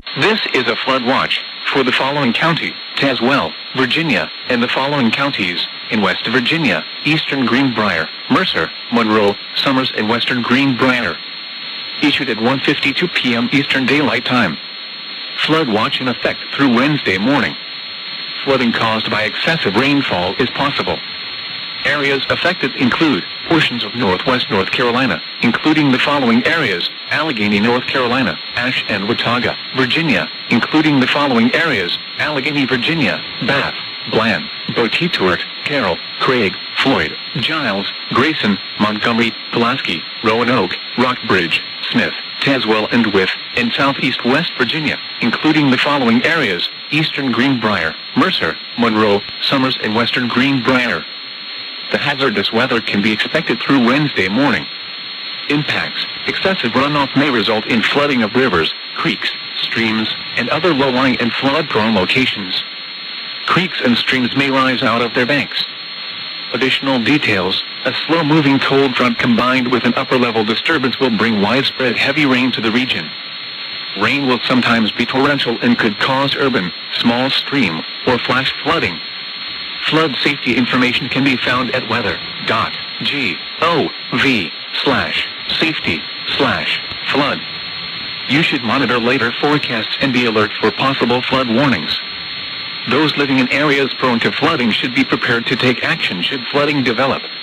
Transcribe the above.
This is a flood watch for the following county: Tazewell, Virginia, and the following counties in West Virginia: Eastern Greenbrier, Mercer, Monroe, Summers, and Western Greenbrier. Issued at 1:52 p.m. Eastern Daylight Time. Flood watch in effect through Wednesday morning. Flooding caused by excessive rainfall is possible. Areas affected include portions of northwest North Carolina, including the following areas: Allegheny, North Carolina; Ashe and Watauga, Virginia, including the following areas: Allegheny, Virginia; Bath, Bland, Botetourt, Carroll, Craig, Floyd, Giles, Grayson, Montgomery, Pulaski, Roanoke, Rockbridge, Smith, Tazewell, and Wythe, and southeast West Virginia, including the following areas: Eastern Greenbrier, Mercer, Monroe, Summers, and Western Greenbrier. The hazardous weather can be expected through Wednesday morning. Impacts: excessive runoff may result in flooding of rivers, creeks, streams, and other low-lying and flood-prone locations. Creeks and streams may rise out of their banks. Additional details: a slow-moving cold front combined with an upper-level disturbance will bring widespread heavy rain to the region. Rain will sometimes be torrential and could cause urban, small stream, or flash flooding. Flood safety information can be found at weather.gov/safety/flood. You should monitor later forecasts and be alert for possible flood warnings. Those living in areas prone to flooding should be prepared to take action should flooding develop.